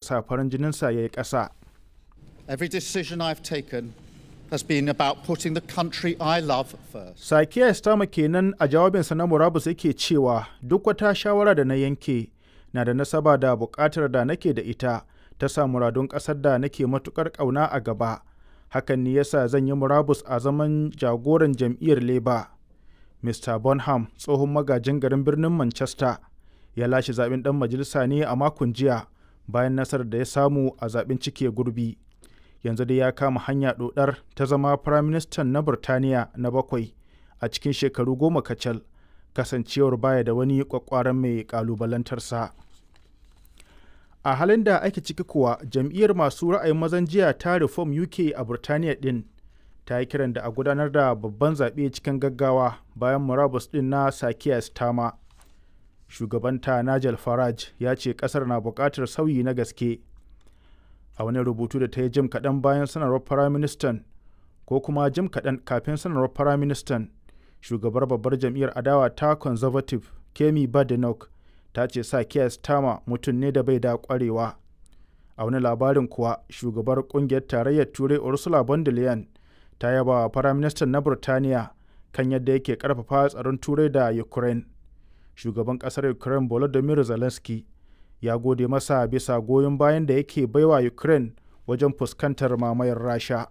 sa farin jininsa ya yi ƙasa. Every decision I've taken has been about putting the country I love first. Sir Keir Starmer kenan a jawabinsa na murabus yake cewa duk wata shawara da na yanke na da nasaba da buƙatar da nake da ita ta sa muradun ƙasar da nake matuƙar ƙauna a gaba. Hakan ne yasa zan yi murabus a zaman jagoran jam'iyyar Labour. Mr. Bonham, tsohon magajin garin birnin Manchester, ya lashe zaɓen ɗan majalisa ne a makon jiya bayan nasarar da ya samu a zaɓen cike gurbi. Yanzu dai ya kama hanya ɗoɗar ta zama Firaministan na Burtaniya na 7 a cikin shekaru 10 kacal, kasancewar baya da wani ƙwaƙƙwaran mai ƙalubalantarsa. A halin da ake ciki kuwa, jam'iyyar masu ra'ayin mazan jiya ta Reform UK a Burtaniya ɗin ta yi kiran da a gudanar da babban zaɓe cikin gaggawa bayan murabus ɗin na Sir Keir Starmer. Shugabanta Nigel Farage ya ce ƙasar na buƙatar sauyi na gaske. A wani rubutu da ta yi jim kaɗan bayan sanarwar Firaministan, ko kuma jim kaɗan kafin sanarwar Firaministan, shugabar babbar jam'iyyar adawa ta Conservative Kemi Badenoch ta ce Sir Keir Starmer mutum ne da bai da ƙwarewa. A wani labarin kuwa, shugabar ƙungiyar tarayyar Turai Ursula von der Leyen ta yaba wa Firaministan na Burtaniya kan yadda yake ƙarfafa tsaron Turai da Ukraine. Shugaban ƙasar Ukraine Volodymyr Zelensky ya gode masa bisa goyon bayan da yake baiwa Ukraine wajen fuskantar mamayar Rasha.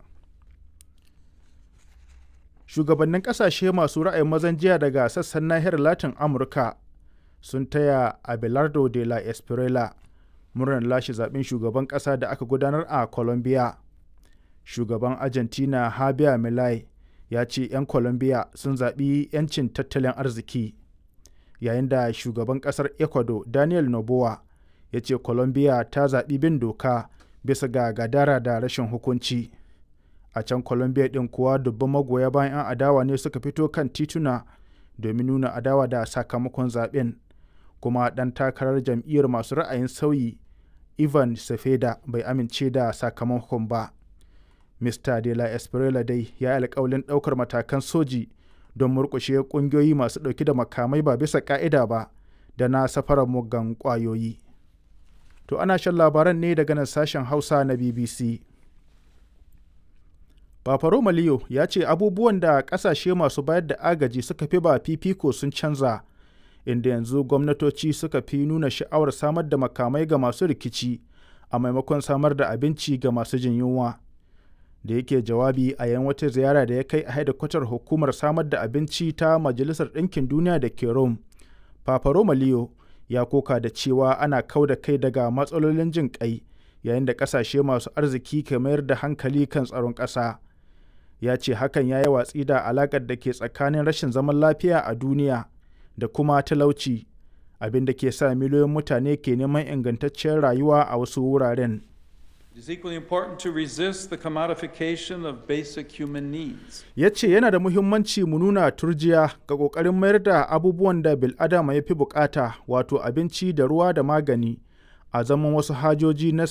Shugabannin ƙasashe masu ra'ayin mazan jiya daga sassan nahiyar Latin Amurka sun taya Abelardo de la Espriella murnar lashe zaɓen shugaban ƙasa da aka gudanar a Colombia. Shugaban Argentina Javier Milei ya ce 'yan Colombia sun zaɓi 'yancin tattalin arziki, yayin da shugaban ƙasar Ecuador Daniel Noboa ya ce Colombia ta zaɓi bin doka bisa ga gadara da rashin hukunci. A can Colombia ɗin kuwa dubban magoya bayan 'yan adawa ne suka fito kan tituna domin nuna adawa da sakamakon zaɓen, kuma ɗan takarar jam'iyyar masu ra'ayin sauyi Ivan Cepeda bai amince da sakamakon ba. Mr. de la Espriella dai ya yi alƙawalin ɗaukar matakan soji don murƙushe ƙungiyoyi masu ɗauke da makamai ba bisa ƙa'ida ba da na safarar muggan ƙwayoyi. To ana shan labaran ne daga nan sashen Hausa na BBC. Papa Roma Leo ya ce abubuwan da ƙasashe masu bayar da agaji suka fi ba fifiko sun canza, inda yanzu gwamnatoci suka fi nuna sha'awar samar da makamai ga masu rikici a maimakon samar da abinci ga masu jin yunwa. Da yake jawabi a yayin wata ziyara da ya kai a hedikwatar hukumar samar da abinci ta Majalisar Ɗinkin Duniya da ke Rome, Papa Roma Leo ya koka da cewa ana kau da kai daga matsalolin jin ƙai yayin da ƙasashe masu arziki ke mayar da hankali kan tsaron ƙasa. Ya ce hakan ya yi watsi da alaƙar da ke tsakanin rashin zaman lafiya a duniya da kuma talauci, abin da ke sa miliyoyin mutane ke neman ingantacciyar rayuwa a wasu wuraren. Ya ce yana da muhimmanci mu nuna turjiya ga ƙoƙarin mayar da abubuwan da bil'adama ya fi bukata, wato abinci da ruwa da magani, a zaman wasu hajoji na